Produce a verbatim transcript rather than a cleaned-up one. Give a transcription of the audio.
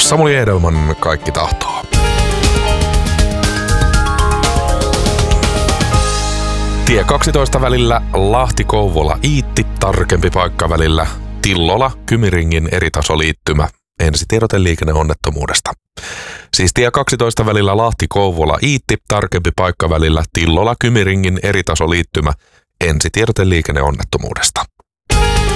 Samuli Edelman, Kaikki tahtoo. Tie kaksitoista välillä Lahti-Kouvola-Iitti, tarkempi paikka välillä Tillola-Kymiringin eritasoliittymä. Ensitiedote liikenneonnettomuudesta. Siis tie kaksitoista välillä Lahti-Kouvola-Iitti, tarkempi paikka välillä Tillola-Kymiringin eritasoliittymä. Ensitiedote liikenneonnettomuudesta.